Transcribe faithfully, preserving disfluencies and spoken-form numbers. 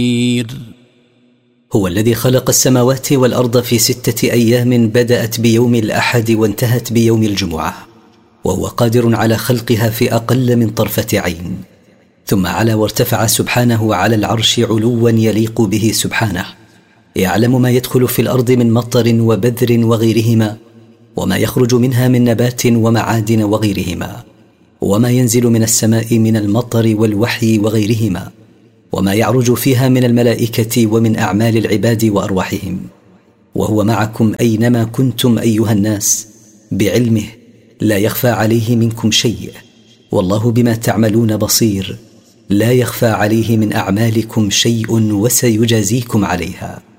هو الذي خلق السماوات والأرض في ستة أيام بدأت بيوم الأحد وانتهت بيوم الجمعة، وهو قادر على خلقها في أقل من طرفة عين. ثم علا وارتفع سبحانه على العرش علوا يليق به سبحانه، يعلم ما يدخل في الأرض من مطر وبذر وغيرهما، وما يخرج منها من نبات ومعادن وغيرهما، وما ينزل من السماء من المطر والوحي وغيرهما، وما يعرج فيها من الملائكة ومن أعمال العباد وأرواحهم. وهو معكم أينما كنتم أيها الناس بعلمه، لا يخفى عليه منكم شيء، والله بما تعملون بصير، لا يخفى عليه من أعمالكم شيء وسيجازيكم عليها.